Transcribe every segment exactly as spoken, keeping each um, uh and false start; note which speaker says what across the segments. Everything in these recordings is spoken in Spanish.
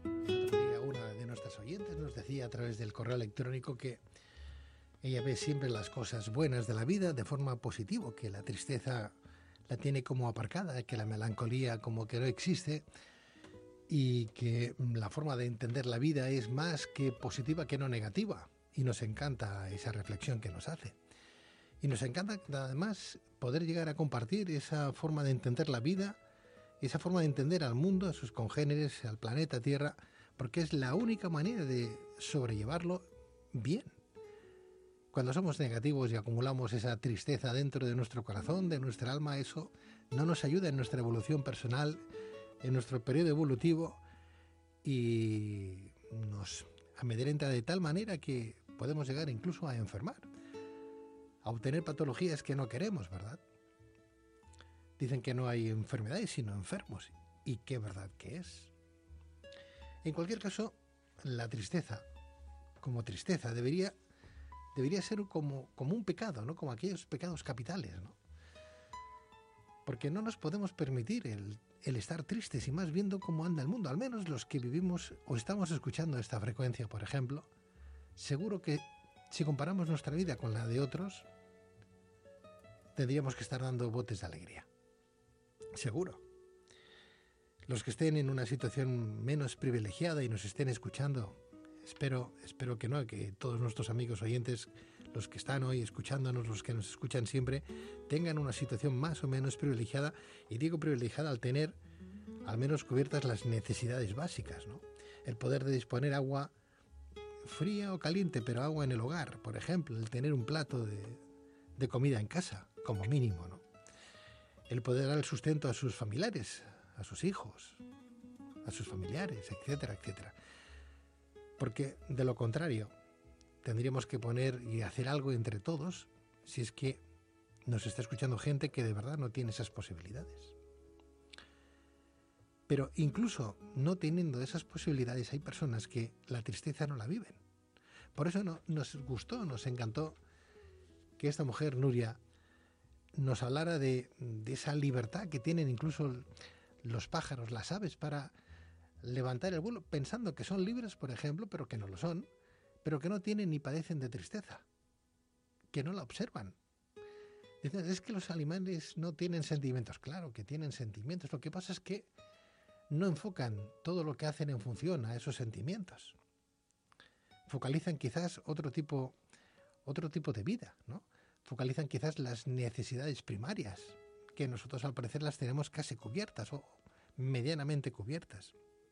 Speaker 1: El otro día una de nuestras oyentes nos decía a través del correo electrónico que ella ve siempre las cosas buenas de la vida de forma positiva, que la tristeza la tiene como aparcada, que la melancolía como que no existe y que la forma de entender la vida es más que positiva que no negativa. Y nos encanta esa reflexión que nos hace. Y nos encanta además poder llegar a compartir esa forma de entender la vida, esa forma de entender al mundo, a sus congéneres, al planeta Tierra, porque es la única manera de sobrellevarlo bien. Cuando somos negativos y acumulamos esa tristeza dentro de nuestro corazón, de nuestra alma, eso no nos ayuda en nuestra evolución personal, en nuestro periodo evolutivo, y nos amedrenta de tal manera que podemos llegar incluso a enfermar, a obtener patologías que no queremos, ¿verdad? Dicen que no hay enfermedades sino enfermos, y qué verdad que es. En cualquier caso, la tristeza, como tristeza, debería, debería ser como, como un pecado, ¿no? Como aquellos pecados capitales, ¿no? Porque no nos podemos permitir el, el estar tristes y más viendo cómo anda el mundo. Al menos los que vivimos o estamos escuchando esta frecuencia, por ejemplo, seguro que si comparamos nuestra vida con la de otros, tendríamos que estar dando botes de alegría. Seguro. Los que estén en una situación menos privilegiada y nos estén escuchando, espero, espero que no, que todos nuestros amigos oyentes, los que están hoy escuchándonos, los que nos escuchan siempre, tengan una situación más o menos privilegiada, y digo privilegiada al tener al menos cubiertas las necesidades básicas, ¿no? El poder de disponer agua fría o caliente, pero agua en el hogar, por ejemplo, el tener un plato de, de comida en casa, como mínimo, ¿no? El poder dar el sustento a sus familiares, a sus hijos, a sus familiares, etcétera, etcétera. Porque de lo contrario, tendríamos que poner y hacer algo entre todos si es que nos está escuchando gente que de verdad no tiene esas posibilidades. Pero incluso no teniendo esas posibilidades, hay personas que la tristeza no la viven. Por eso no, nos gustó, nos encantó que esta mujer, Nuria, nos hablara de, de esa libertad que tienen incluso los pájaros, las aves, para levantar el vuelo, pensando que son libres, por ejemplo, pero que no lo son, pero que no tienen ni padecen de tristeza, que no la observan. Dicen, es que los animales no tienen sentimientos. Claro que tienen sentimientos, lo que pasa es que no enfocan todo lo que hacen en función a esos sentimientos. Focalizan quizás otro tipo, otro tipo de vida, ¿no? Focalizan quizás las necesidades primarias, que nosotros al parecer las tenemos casi cubiertas o medianamente cubiertas.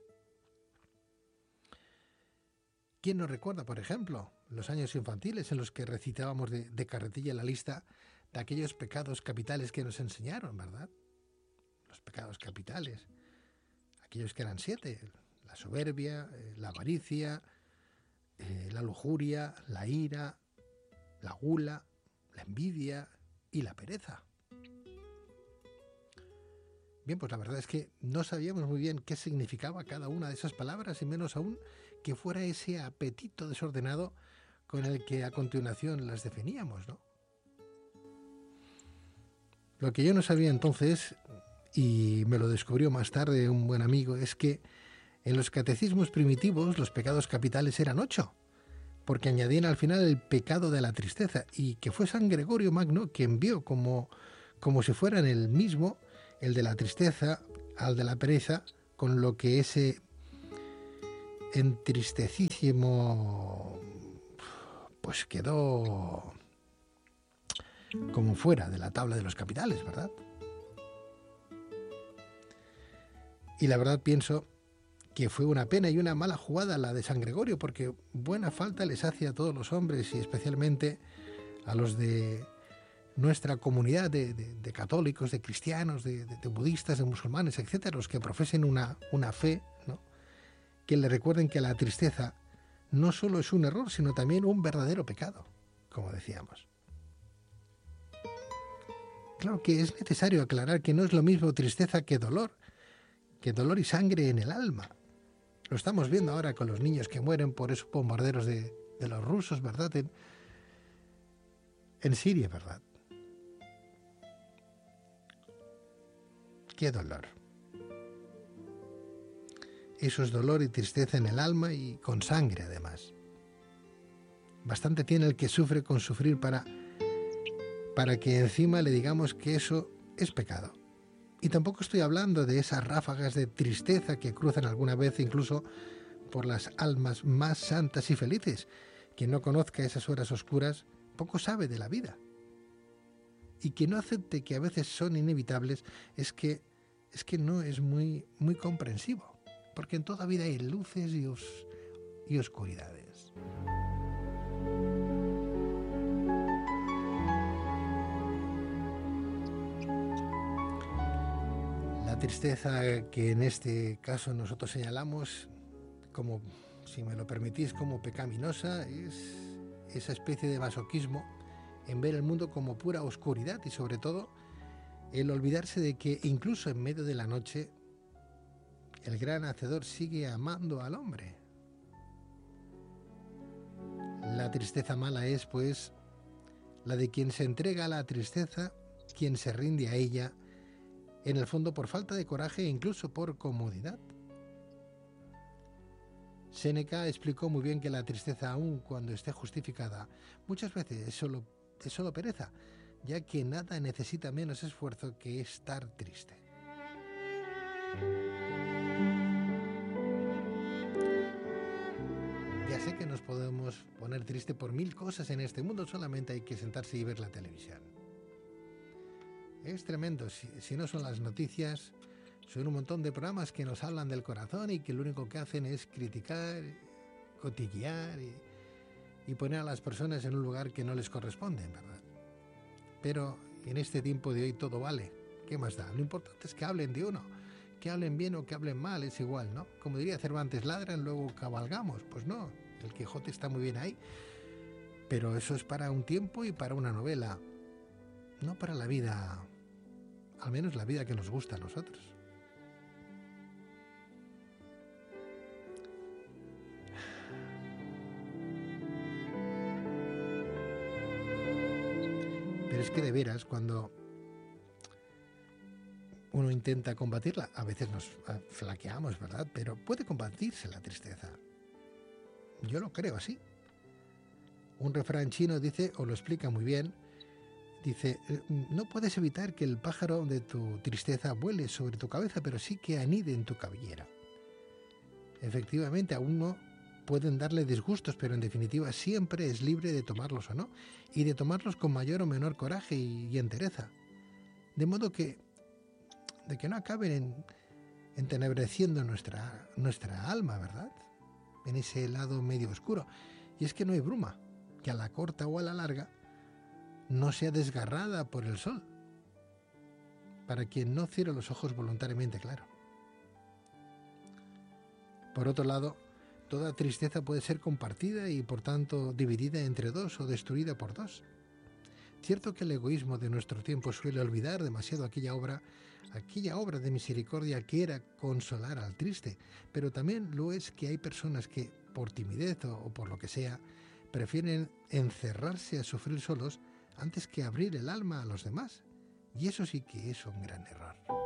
Speaker 1: ¿Quién nos recuerda, por ejemplo, los años infantiles en los que recitábamos de, de carretilla la lista de aquellos pecados capitales que nos enseñaron, ¿verdad? Los pecados capitales, aquellos que eran siete: la soberbia, eh, la avaricia, eh, la lujuria, la ira, la gula, la envidia y la pereza. Bien, pues la verdad es que no sabíamos muy bien qué significaba cada una de esas palabras, y menos aún que fuera ese apetito desordenado con el que a continuación las definíamos, ¿no? Lo que yo no sabía entonces, y me lo descubrió más tarde un buen amigo, es que en los catecismos primitivos los pecados capitales eran ocho, porque añadían al final el pecado de la tristeza, y que fue San Gregorio Magno quien vio como, como si fueran el mismo, el de la tristeza al de la pereza, con lo que ese entristecísimo pues quedó como fuera de la tabla de los capitales, ¿verdad? Y la verdad pienso que fue una pena y una mala jugada la de San Gregorio, porque buena falta les hace a todos los hombres, y especialmente a los de nuestra comunidad de, de, de católicos, de cristianos, de, de, de budistas, de musulmanes, etcétera, los que profesen una, una fe, ¿no? Que le recuerden que la tristeza no solo es un error, sino también un verdadero pecado, como decíamos. Claro que es necesario aclarar que no es lo mismo tristeza que dolor, que dolor y sangre en el alma. Lo estamos viendo ahora con los niños que mueren por esos bombarderos de, de los rusos, ¿verdad? En, en Siria, ¿verdad? ¡Qué dolor! Eso es dolor y tristeza en el alma y con sangre además. Bastante tiene el que sufre con sufrir para, para que encima le digamos que eso es pecado. Y tampoco estoy hablando de esas ráfagas de tristeza que cruzan alguna vez incluso por las almas más santas y felices. Quien no conozca esas horas oscuras poco sabe de la vida. Y quien no acepte que a veces son inevitables es que, es que no es muy, muy comprensivo. Porque en toda vida hay luces y, os, y oscuridades. La tristeza que en este caso nosotros señalamos como, si me lo permitís, como pecaminosa, es esa especie de masoquismo en ver el mundo como pura oscuridad y sobre todo el olvidarse de que incluso en medio de la noche el gran hacedor sigue amando al hombre. La tristeza mala es, pues, la de quien se entrega a la tristeza, quien se rinde a ella, en el fondo por falta de coraje e incluso por comodidad. Séneca explicó muy bien que la tristeza, aun cuando esté justificada, muchas veces es solo, es solo pereza, ya que nada necesita menos esfuerzo que estar triste. Ya sé que nos podemos poner triste por mil cosas en este mundo, solamente hay que sentarse y ver la televisión. Es tremendo, si, si no son las noticias, son un montón de programas que nos hablan del corazón y que lo único que hacen es criticar, cotillear y, y poner a las personas en un lugar que no les corresponde, ¿verdad? Pero en este tiempo de hoy todo vale. ¿Qué más da? Lo importante es que hablen de uno. Que hablen bien o que hablen mal, es igual, ¿no? Como diría Cervantes, ladran, luego cabalgamos. Pues no, el Quijote está muy bien ahí. Pero eso es para un tiempo y para una novela. No para la vida, al menos la vida que nos gusta a nosotros. Pero es que de veras, cuando uno intenta combatirla, a veces nos flaqueamos, ¿verdad? Pero puede combatirse la tristeza. Yo lo creo así. Un refrán chino dice, o lo explica muy bien, dice, no puedes evitar que el pájaro de tu tristeza vuele sobre tu cabeza, pero sí que anide en tu cabellera. Efectivamente, a uno pueden darle disgustos, pero en definitiva siempre es libre de tomarlos o no, y de tomarlos con mayor o menor coraje y, y entereza. De modo que, de que no acaben en, entenebreciendo nuestra, nuestra alma, ¿verdad? En ese lado medio oscuro. Y es que no hay bruma, que a la corta o a la larga no sea desgarrada por el sol, para quien no cierre los ojos voluntariamente, claro. Por otro lado, toda tristeza puede ser compartida y por tanto dividida entre dos o destruida por dos. Cierto que el egoísmo de nuestro tiempo suele olvidar demasiado aquella obra, aquella obra de misericordia que era consolar al triste, pero también lo es que hay personas que, por timidez o, o por lo que sea, prefieren encerrarse a sufrir solos antes que abrir el alma a los demás. Y eso sí que es un gran error.